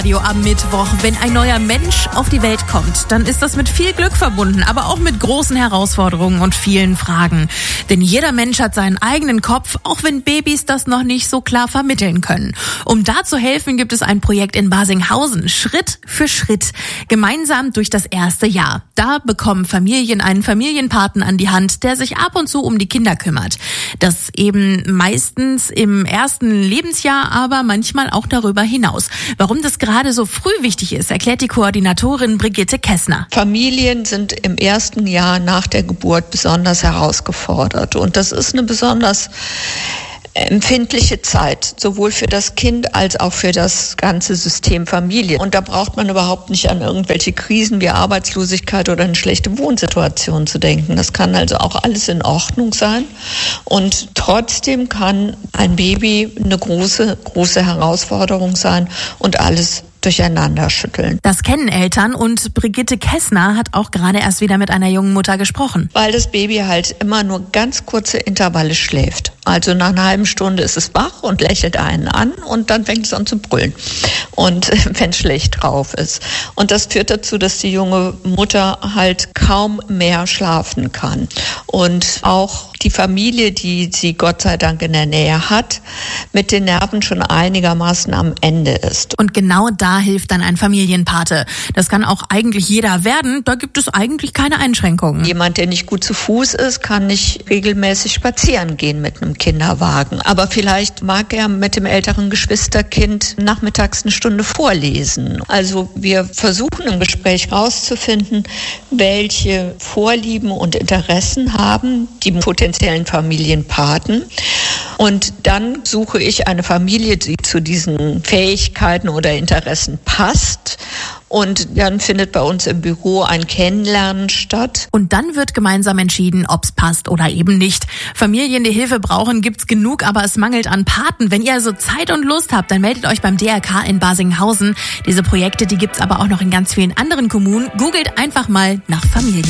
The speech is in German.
Am Mittwoch, wenn ein neuer Mensch auf die Welt kommt, dann ist das mit viel Glück verbunden, aber auch mit großen Herausforderungen und vielen Fragen. Denn jeder Mensch hat seinen eigenen Kopf, auch wenn Babys das noch nicht so klar vermitteln können. Um da zu helfen, gibt es ein Projekt in Barsinghausen, Schritt für Schritt, gemeinsam durch das erste Jahr. Da bekommen Familien einen Familienpaten an die Hand, der sich ab und zu um die Kinder kümmert. Das eben meistens im ersten Lebensjahr, aber manchmal auch darüber hinaus. Warum das gerade so früh wichtig ist, erklärt die Koordinatorin Brigitte Kessner. Familien sind im ersten Jahr nach der Geburt besonders herausgefordert. Und das ist eine besonders empfindliche Zeit, sowohl für das Kind als auch für das ganze System Familie. Und da braucht man überhaupt nicht an irgendwelche Krisen wie Arbeitslosigkeit oder eine schlechte Wohnsituation zu denken. Das kann also auch alles in Ordnung sein. Und trotzdem kann ein Baby eine große Herausforderung sein und alles durcheinander schütteln. Das kennen Eltern und Brigitte Kessner hat auch gerade erst wieder mit einer jungen Mutter gesprochen. Weil das Baby halt immer nur ganz kurze Intervalle schläft. Also nach einer halben Stunde ist es wach und lächelt einen an und dann fängt es an zu brüllen. Und wenn es schlecht drauf ist. Und das führt dazu, dass die junge Mutter halt kaum mehr schlafen kann. Und auch die Familie, die sie Gott sei Dank in der Nähe hat, mit den Nerven schon einigermaßen am Ende ist. Und genau da hilft dann ein Familienpate. Das kann auch eigentlich jeder werden, da gibt es eigentlich keine Einschränkungen. Jemand, der nicht gut zu Fuß ist, kann nicht regelmäßig spazieren gehen mit einem Kinderwagen. Aber vielleicht mag er mit dem älteren Geschwisterkind nachmittags eine Stunde vorlesen. Also wir versuchen im Gespräch herauszufinden, welche Vorlieben und Interessen haben die potenziellen Familienpaten. Und dann suche ich eine Familie, die zu diesen Fähigkeiten oder Interessen passt. Und dann findet bei uns im Büro ein Kennenlernen statt. Und dann wird gemeinsam entschieden, ob es passt oder eben nicht. Familien, die Hilfe brauchen, gibt's genug, aber es mangelt an Paten. Wenn ihr also Zeit und Lust habt, dann meldet euch beim DRK in Barsinghausen. Diese Projekte, die gibt's aber auch noch in ganz vielen anderen Kommunen. Googelt einfach mal nach Familien.